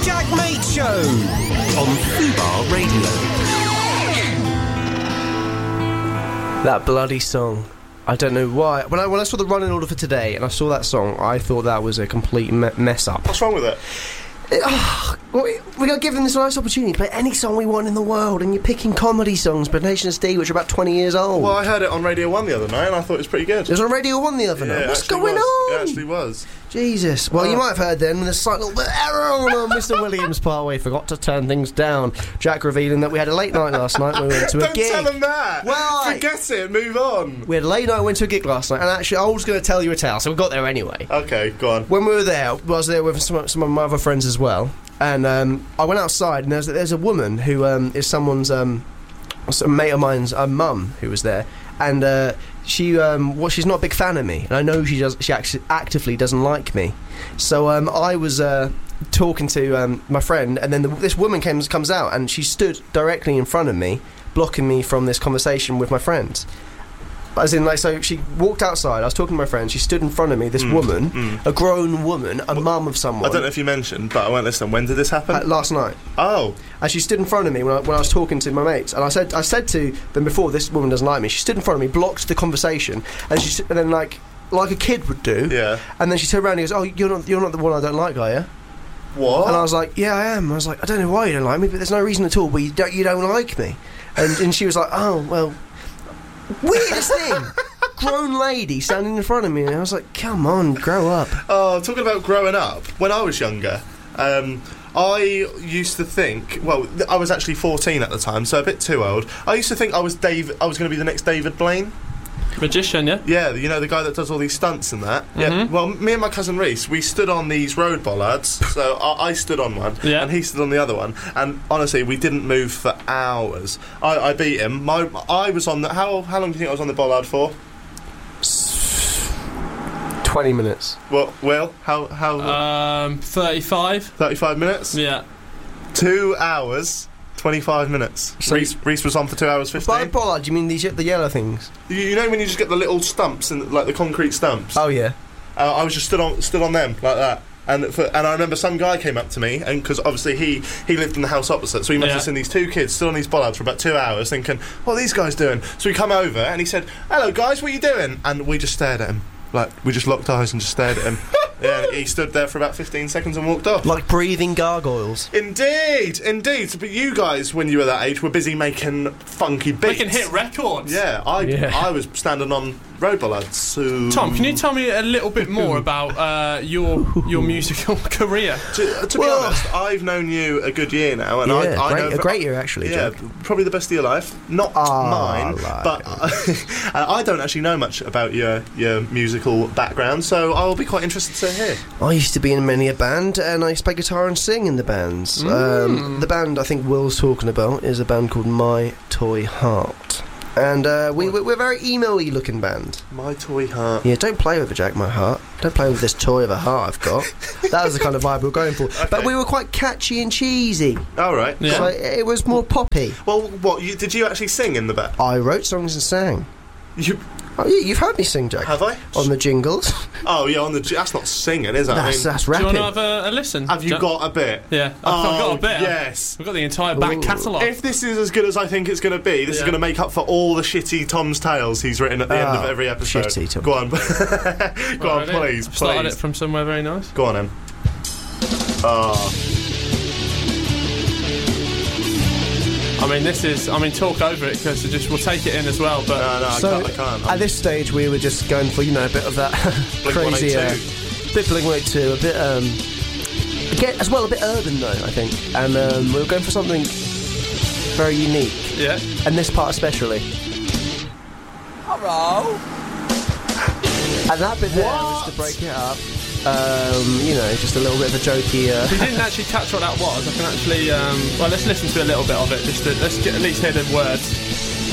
Jack Mate Show on Fubar Radio. That bloody song. I don't know why. When I saw the running order for today and I saw that song, I thought that was a complete mess up. What's wrong with it? We're going to give them this nice opportunity to play any song we want in the world, and you're picking comedy songs by Nations D, which are about 20 years old. Well, I heard it on Radio 1 the other night and I thought it was pretty good. It was on Radio 1 the other night. What's going on? It actually was. Jesus. Well, you might have heard then there's a slight little bit of error on Mr. Williams' part. We forgot to turn things down. Jack revealing that we had a late night last night when we went to a gig. Don't tell him that! Well, forget it, move on. We had a late night, went to a gig last night, and actually I was going to tell you a tale, so we got there anyway. Okay, go on. When we were there, I was there with some of my other friends as well, and I went outside, and there's a woman who is someone's a mate of mine's mum who was there, and she's not a big fan of me, and I know she actually actively doesn't like me. So I was talking to my friend, and then this woman comes out, and she stood directly in front of me, blocking me from this conversation with my friends. As in, like, so she walked outside, I was talking to my friend, she stood in front of me, this woman, a grown woman, a mum of someone. I don't know if you mentioned, but I won't listen. When did this happen? Last night. Oh. And she stood in front of me when I was talking to my mates, and I said to them before, this woman doesn't like me. She stood in front of me, blocked the conversation, and then like a kid would do. Yeah. And then she turned around and goes, "Oh, you're not the one I don't like, are you?" What? And I was like, "Yeah, I am." I was like, "I don't know why you don't like me, but there's no reason at all. But you don't like me." And she was like, "Oh, well." Weirdest thing. Grown lady standing in front of me, and I was like, come on, grow up. Oh, talking about growing up, when I was younger, I used to think, well, I was actually 14 at the time, so a bit too old. I used to think I was going to be the next David Blaine. Magician, yeah? Yeah, you know, the guy that does all these stunts and that. Mm-hmm. Yeah. Well, me and my cousin Reese, we stood on these road bollards. So I stood on one, and he stood on the other one. And honestly, we didn't move for hours. I beat him. I was on the... How long do you think I was on the bollard for? 20 minutes. Well, Will, how 35. 35 minutes? Yeah. 2 hours, 25 minutes. So Reese was on for 2 hours 15. By bollard, do you mean the yellow things? You know when you just get the little stumps, like the concrete stumps? Oh, yeah. I was just stood on them, like that. And I remember some guy came up to me, and because obviously he lived in the house opposite, so he must have seen these two kids stood on these bollards for about 2 hours thinking, what are these guys doing? So we come over, and he said, hello guys, what are you doing? And we just stared at him. Like, we just locked eyes and just stared at him. Yeah, he stood there for about 15 seconds and walked off. Like breathing gargoyles. Indeed. But you guys, when you were that age, were busy making funky beats. Making hit records. Yeah, I was standing on road bollards. So Tom, can you tell me a little bit more about your musical career? To be honest, I've known you a good year now, and I know a great year actually. Yeah, Jack. Probably the best of your life. Not mine, but I don't actually know much about your musical background, so I'll be quite interested to hear. I used to be in many a band, and I used to play guitar and sing in the bands. The band I think Will's talking about is a band called My Toy Heart. And we're a very emo-y looking band. My Toy Heart. Yeah, don't play with it, Jack, my heart. Don't play with this toy of a heart I've got. That was the kind of vibe we were going for. Okay. But we were quite catchy and cheesy. All right. Yeah. So it was more poppy. Well, what, did you actually sing in the band? I wrote songs and sang. You've heard me sing, Jack. Have I? On the jingles. Oh, yeah, that's not singing, is it? That's rapping. Do you want to have a listen? Have you got a bit? Yeah, I've got a bit. Yes. We've got the entire back catalogue. If this is as good as I think it's going to be, this is going to make up for all the shitty Tom's Tales he's written at the end of every episode. Shitty Tom. Go on. Go on, please. Started it from somewhere very nice. Go on, Em. Talk over it, because we'll take it in as well. But no, I can't. At this stage, we were just going for, a bit of that crazy, bit Blink-182, a bit, as well, a bit urban though, I think. And we were going for something very unique. Yeah. And this part especially. Hello. And that bit there was to break it up. Just a little bit of a jokey... If you didn't actually catch what that was, I can actually... let's listen to a little bit of it, let's at least hear the words.